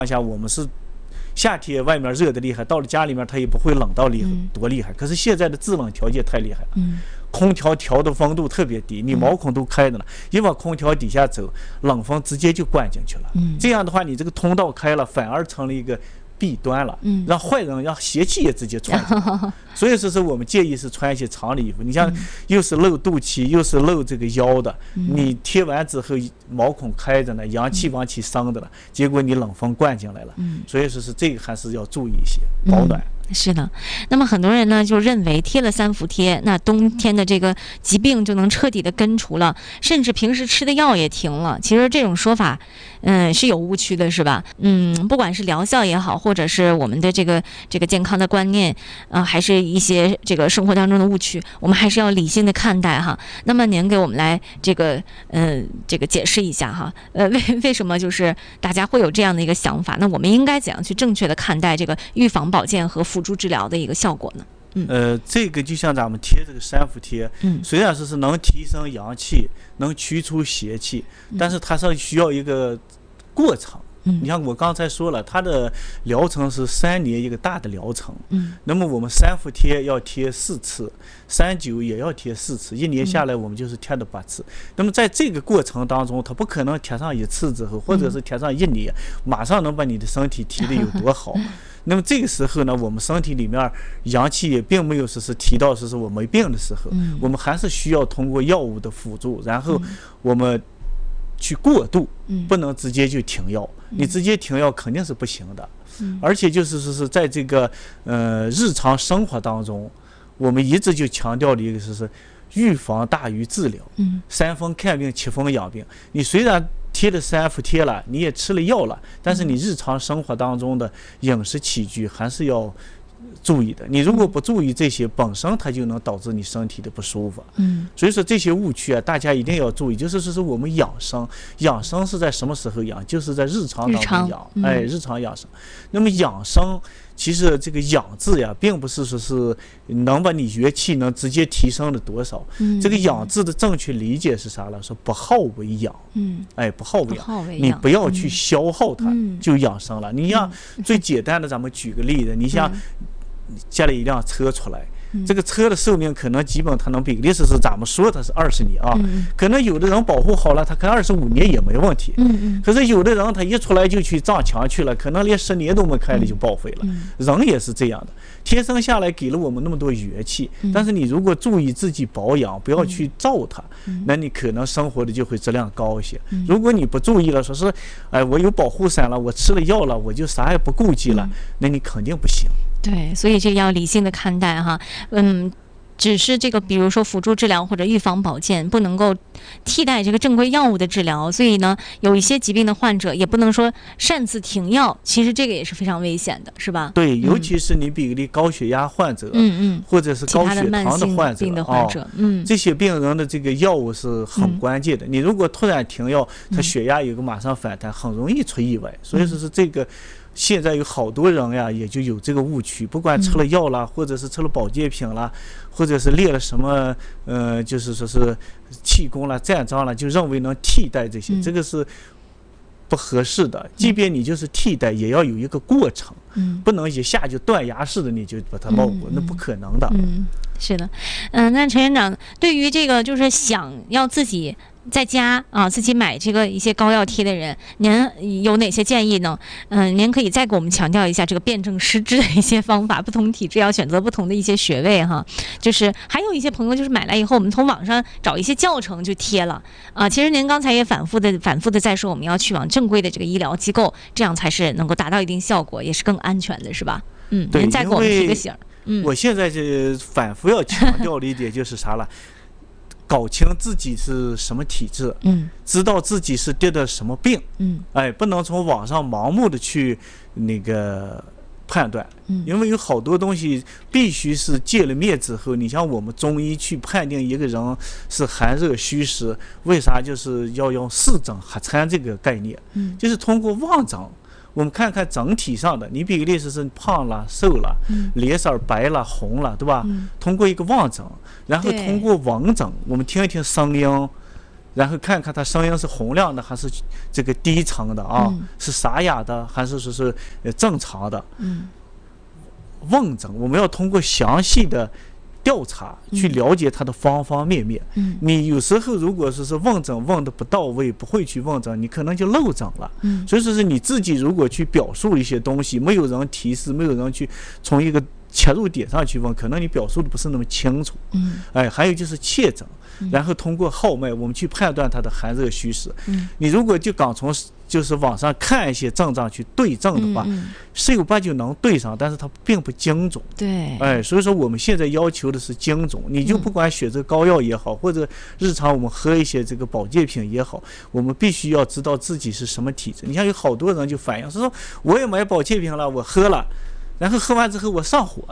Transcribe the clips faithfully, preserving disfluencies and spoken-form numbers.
下我们是夏天外面热的厉害，到了家里面它也不会冷到厉害、嗯、多厉害。可是现在的制冷条件太厉害了，嗯、空调调的温度特别低，你毛孔都开着呢，一往空调底下走，冷风直接就灌进去了。嗯、这样的话，你这个通道开了，反而成了一个弊端了，嗯、让坏人让邪气也直接窜进来。所以说是我们建议是穿一些长的衣服。你像又是露肚脐又是露这个腰的，嗯、你贴完之后毛孔开着呢，阳气往起升的了，结果你冷风灌进来了。嗯、所以说是这个还是要注意一些保暖。 嗯是的，那么很多人呢就认为贴了三伏贴，那冬天的这个疾病就能彻底的根除了，甚至平时吃的药也停了。其实这种说法，嗯，是有误区的，是吧？嗯，不管是疗效也好，或者是我们的这个这个健康的观念，啊、呃，还是一些这个生活当中的误区，我们还是要理性的看待哈。那么您给我们来这个，嗯、呃，这个解释一下哈，呃，为为什么就是大家会有这样的一个想法？那我们应该怎样去正确的看待这个预防保健和辅助治疗的一个效果呢？ 嗯，呃，这个就像咱们贴这个三伏贴，嗯，虽然说是能提升阳气，能驱除邪气，嗯、但是它是需要一个过程。嗯，你像我刚才说了，它的疗程是三年一个大的疗程。嗯，那么我们三伏贴要贴四次，三九也要贴四次，一年下来我们就是贴了八次。嗯、那么在这个过程当中，它不可能贴上一次之后，或者是贴上一年，嗯、马上能把你的身体提的有多好。那么这个时候呢，我们身体里面阳气也并没有说是提到说是我没病的时候，嗯、我们还是需要通过药物的辅助，然后我们去过渡，嗯、不能直接就停药。嗯、你直接停药肯定是不行的。嗯、而且就是说是在这个呃日常生活当中，我们一直就强调的一个是是预防大于治疗。嗯、三风看病，七风养病。你虽然贴了三伏贴了，你也吃了药了，但是你日常生活当中的饮食起居还是要注意的。你如果不注意这些，本身它就能导致你身体的不舒服。嗯，所以说这些误区啊，大家一定要注意。就是说是我们养生，养生是在什么时候养？就是在日常当中养。嗯、哎，日常养生。那么养生，其实这个养字呀，并不是说是能把你元气能直接提升了多少。嗯、这个养字的正确理解是啥了？说不耗为养。嗯，哎，不耗为养，你不要去消耗它，嗯、就养生了。你像最简单的，咱们举个例子，你像家里一辆车出来，嗯、这个车的寿命可能基本它能比例是是咱们说它是二十年啊，嗯、可能有的人保护好了，他可能二十五年也没问题。嗯嗯。可是有的人他一出来就去撞墙去了，可能连十年都没开了就报废了。嗯、人也是这样的，天生下来给了我们那么多元气，嗯、但是你如果注意自己保养，不要去造它，嗯、那你可能生活的就会质量高一些。嗯、如果你不注意了，说是哎我有保护伞了，我吃了药了，我就啥也不顾忌了，嗯、那你肯定不行。 对，所以这个要理性的看待哈，嗯，只是这个比如说辅助治疗或者预防保健不能够替代这个正规药物的治疗，所以呢，有一些疾病的患者也不能说擅自停药，其实这个也是非常危险的，是吧？ 对，尤其是你比如高血压患者，嗯嗯，或者是高血糖的患者， 的患者，嗯、哦， 这些病人的这个药物是很关键的。嗯、你如果突然停药，他血压有个马上反弹，很容易出意外。所以说是这个。现在有好多人呀，也就有这个误区，不管吃了药啦，或者是吃了保健品啦，或者是练了什么，呃，就是说是气功啦、站桩啦，就认为能替代这些，嗯、这个是不合适的。即便你就是替代，也要有一个过程，嗯、不能一下就断崖式的你就把它冒过，嗯、那不可能的。 嗯，是的，嗯、呃，那陈院长对于这个就是想要自己在家啊自己买这个一些膏药贴的人，您有哪些建议呢？嗯、呃，您可以再给我们强调一下这个辨证施治的一些方法，不同体质要选择不同的一些穴位哈。就是还有一些朋友就是买来以后，我们从网上找一些教程就贴了啊。其实您刚才也反复的反复的在说，我们要去往正规的这个医疗机构，这样才是能够达到一定效果，也是更安全的，是吧？嗯，您再给我们提个醒。 嗯，我现在这反复要强调的一点就是啥了？搞清自己是什么体质，嗯，知道自己是得的什么病，嗯，哎，不能从网上盲目的去那个判断，嗯，因为有好多东西必须是戒了灭之后，你像我们中医去判定一个人是寒热虚实，为啥就是要用四诊合参这个概念，嗯，就是通过望诊。我们看看整体上的，你比个例子是胖了、瘦了，嗯、脸色白了、红了，对吧？嗯、通过一个望诊，然后通过闻诊，我们听一听声音， 然后看看他声音是洪亮的还是这个低沉的啊， 嗯、 是沙哑的还是说是呃正常的。 嗯， 问诊我们要通过详细的调查去了解他的方方面面。 嗯， 你有时候如果说是问诊问的不到位，不会去问诊，你可能就漏诊了。 嗯， 所以说是你自己如果去表述一些东西，没有人提示，没有人去从一个切入点上去问，可能你表述的不是那么清楚。 嗯， 哎，还有就是切诊，然后通过号脉我们去判断它的寒热虚实。 嗯， 你如果就刚从就是网上看一些症状去对症的话， 嗯嗯、 十有八九能对上，但是它并不精准。 对， 哎，所以说我们现在要求的是精准。你就不管选择膏药也好，嗯、或者日常我们喝一些这个保健品也好，我们必须要知道自己是什么体质。你像有好多人就反映是说，我也买保健品了，我喝了。然后喝完之后我上火，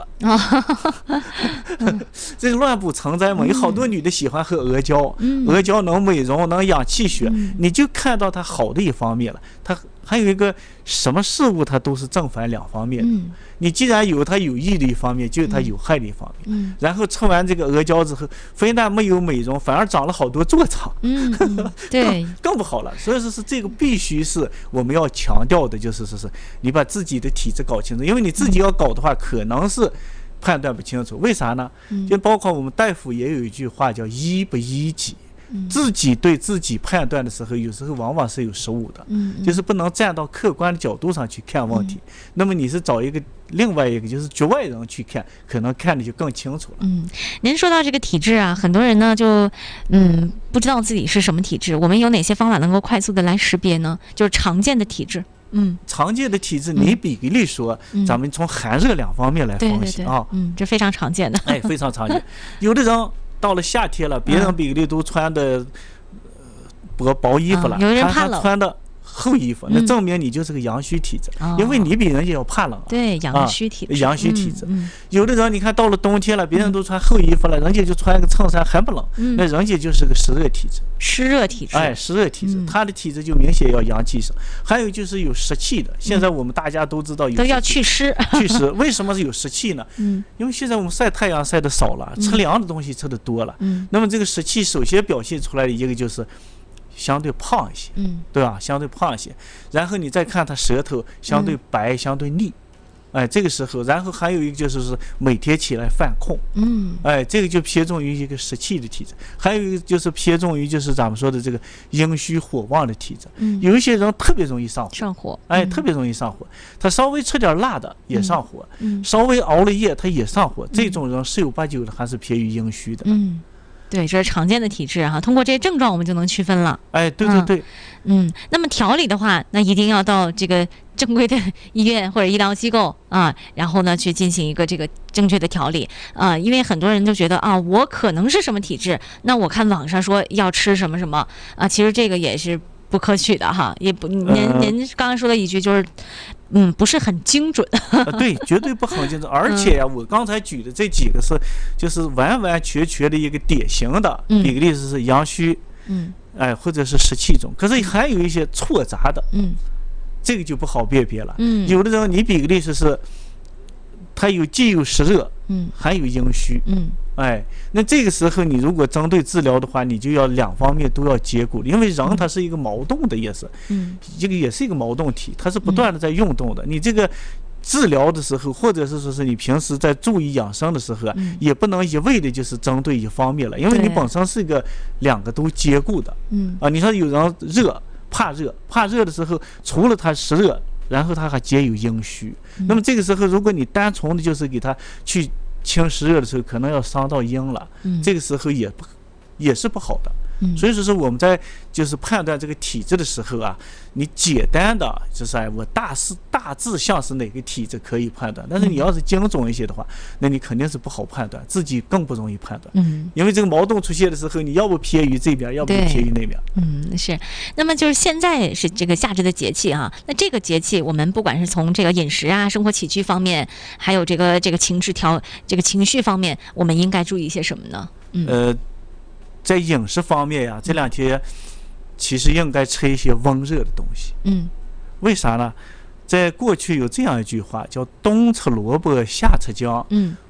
这个乱补成灾嘛。有好多女的喜欢喝阿胶， 嗯、 阿胶能美容，能养气血， 嗯、 你就看到它好的一方面了。它还有一个什么事物，它都是正反两方面的。 嗯、 你既然有它有益的一方面，就有它有害的一方面。 嗯、 然后吃完这个阿胶之后，非但没有美容，反而长了好多痤疮， 嗯，对， 更更不好了。所以说是这个必须是我们要强调的，就是说是你把自己的体质搞清楚，因为你自己要搞的话，可能是判断不清楚。为啥呢？就包括我们大夫也有一句话叫医不医己。自己对自己判断的时候，有时候往往是有失误的， 嗯嗯、 就是不能站到客观的角度上去看问题。嗯、那么你是找一个另外一个就是局外人去看，可能看的就更清楚了。 嗯，您说到这个体质啊，很多人呢就嗯不知道自己是什么体质，我们有哪些方法能够快速的来识别呢？就是常见的体质。嗯， 常见的体质，你比例说，嗯、咱们从寒热两方面来分析啊。 对对对，嗯，这非常常见的。 哎，非常常见。有的人到了夏天了，别人比例都穿的薄薄衣服了， 嗯、有人怕冷， 他穿的厚衣服，那证明你就是个阳虚体质，嗯、因为你比人家要怕冷、啊。 对，阳虚体质。 啊、阳虚体质。 嗯嗯、 有的人你看到了冬天了，别人都穿厚衣服了，嗯、人家就穿个衬衫还不冷， 嗯、 那人家就是个湿热体质。 湿热体质。 哎，湿热体质， 嗯、 他的体质就明显要阳气少。还有就是有湿气的，现在我们大家都知道有湿气， 都要祛湿。 祛湿，为什么是有湿气呢？ 嗯， 因为现在我们晒太阳晒的少了，吃凉的东西吃的多了。 嗯， 那么这个湿气首先表现出来的一个就是相对胖一些， 嗯， 对吧？相对胖一些，然后你再看他舌头相对白，嗯、相对腻，哎，这个时候，然后还有一个就是是每天起来犯困， 嗯， 哎，这个就偏重于一个湿气的体质，还有一个就是偏重于就是咱们说的这个阴虚火旺的体质， 嗯， 有一些人特别容易上火， 上火， 哎，特别容易上火，他稍微吃点辣的也上火， 嗯， 稍微熬了夜他也上火，这种人十有八九的还是偏于阴虚的， 嗯。对，这是常见的体质哈。通过这些症状，我们就能区分了。 哎，对对对， 嗯，嗯那么调理的话，那一定要到这个正规的医院或者医疗机构啊，然后呢去进行一个这个正确的调理啊。因为很多人都觉得啊，我可能是什么体质，那我看网上说要吃什么什么啊，其实这个也是不可取的哈，也不您您刚刚说的一句就是。嗯，不是很精准。 啊、对，绝对不很精准。而且呀、啊，我刚才举的这几个是，就是完完全全的一个典型的比例是阳虚， 嗯， 哎，或者是湿气重。可是还有一些错杂的， 嗯， 这个就不好辨别了。 嗯， 有的人你比例是是，它有既有湿热， 嗯， 还有阴虚， 嗯。 哎，那这个时候你如果针对治疗的话，你就要两方面都要兼顾，因为人他是一个矛盾的，也是， 嗯， 这个也是一个矛盾体，它是不断的在运动的。嗯、你这个治疗的时候，或者是说是你平时在注意养生的时候啊， 嗯、 也不能一味的就是针对一方面了，因为你本身是一个两个都兼顾的， 嗯， 啊，你说有人热怕热，怕热的时候，除了他湿热，然后他还兼有阴虚， 嗯、 那么这个时候，如果你单纯的就是给他去清湿热的时候，可能要伤到阴了， 嗯、 这个时候也不也是不好的。 嗯、 所以说是我们在就是判断这个体质的时候啊，你简单的就是哎，我大是大致像是哪个体质可以判断，但是你要是精准一些的话，那你肯定是不好判断，自己更不容易判断。 嗯， 因为这个矛盾出现的时候，你要不偏于这边，要不偏于那边。 嗯，是。那么就是现在是这个夏至的节气哈、啊，那这个节气我们不管是从这个饮食啊、生活起居方面，还有这个这个情志调这个情绪方面，我们应该注意一些什么呢？嗯， 呃。在饮食方面呀，这两天其实应该吃一些温热的东西。 嗯， 为啥呢？在过去有这样一句话，叫冬吃萝卜夏吃姜。 嗯，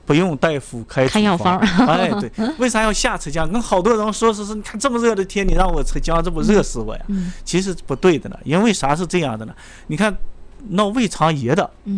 不用大夫开处药方。 哎，对，为啥要下吃姜？跟好多人说是是，你看这么热的天，你让我吃姜，这不热死我呀？ 嗯、 其实不对的呢，因为啥是这样的呢？你看闹胃肠炎的。 嗯